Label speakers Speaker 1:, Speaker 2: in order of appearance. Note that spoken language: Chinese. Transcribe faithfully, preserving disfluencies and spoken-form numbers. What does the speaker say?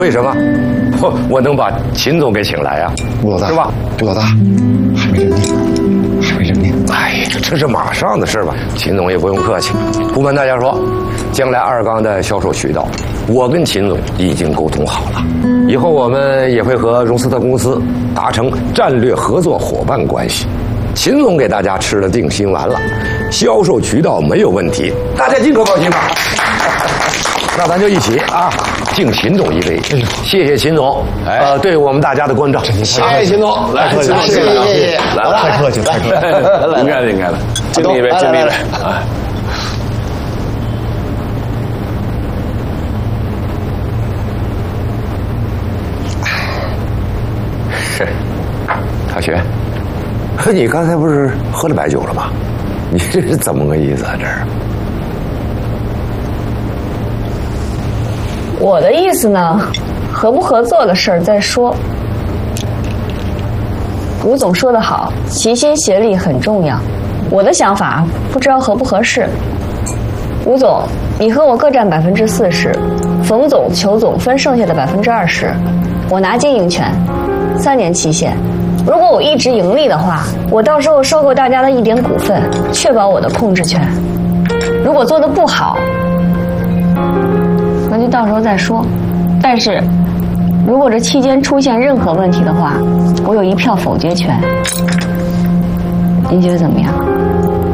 Speaker 1: 为什么？我我能把秦总给请来啊？
Speaker 2: 吴老大
Speaker 1: 是吧？
Speaker 2: 吴老大，还没认定，还没认定。
Speaker 1: 哎呀，这是马上的事吧？秦总也不用客气。不瞒大家说，将来二缸的销售渠道，我跟秦总已经沟通好了。以后我们也会和荣斯特公司达成战略合作伙伴关系。秦总给大家吃了定心丸了，销售渠道没有问题，大家尽可高兴吧。那咱就一起啊，敬秦总一杯，谢谢秦总，呃，对我们大家的关照，谢谢秦总，来，秦总，谢谢谢谢，来了，
Speaker 2: 太客气，太客气，
Speaker 1: 应该的，应该的，敬你一杯，敬你一杯。是，大学，你刚才不是喝了白酒了吗？你这是怎么个意思啊？这是？
Speaker 3: 我的意思呢，合不合作的事儿再说。吴总说得好，齐心协力很重要。我的想法不知道合不合适。吴总，你和我各占百分之四十，冯总、裘总分剩下的百分之二十，我拿经营权，三年期限。如果我一直盈利的话，我到时候收购大家的一点股份，确保我的控制权。如果做得不好，那就到时候再说。但是，如果这期间出现任何问题的话，我有一票否决权。您觉得怎么样？